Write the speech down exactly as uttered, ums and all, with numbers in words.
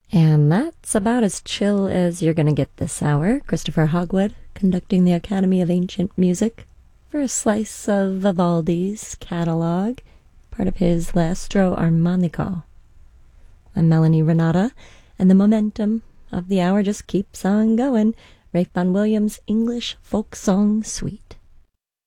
And that's about as chill as you're gonna get this hour. Christopher Hogwood conducting the Academy of Ancient Music for a slice of Vivaldi's catalog, part of his L'Astro Armonico. I'm Melanie Renata, and the momentum of the hour just keeps on going. Ralph Vaughan Williams' English Folk Song Suite.